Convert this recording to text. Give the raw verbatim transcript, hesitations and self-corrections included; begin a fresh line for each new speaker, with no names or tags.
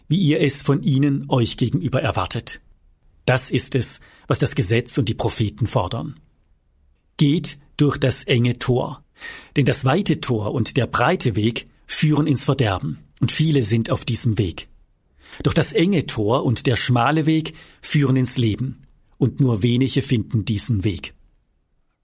wie ihr es von ihnen euch gegenüber erwartet. Das ist es, was das Gesetz und die Propheten fordern. Geht durch das enge Tor, denn das weite Tor und der breite Weg führen ins Verderben, und viele sind auf diesem Weg. Doch das enge Tor und der schmale Weg führen ins Leben, und nur wenige finden diesen Weg.